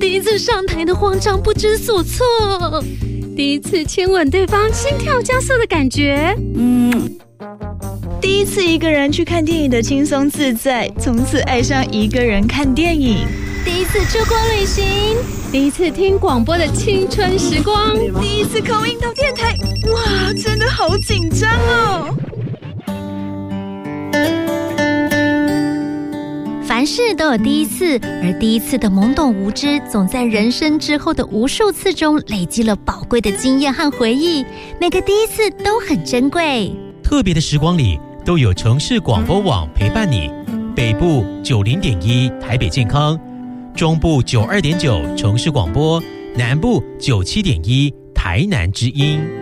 第一次上台的慌张不知所措， 第一次亲吻对方心跳加速的感觉， 第一次一个人去看电影的轻松自在，从此爱上一个人看电影。 第一次出国旅行， 第一次听广播的青春时光， 第一次call in到电台，哇，真的好紧张哦！ 凡事都有第一次，而第一次的懵懂无知，总在人生之后的无数次中累积了宝贵的经验和回忆。每个第一次都很珍贵。 特别的时光里，都有城市广播网陪伴你。北部90.1台北健康，中部92.9城市广播，南部97.1台南之音。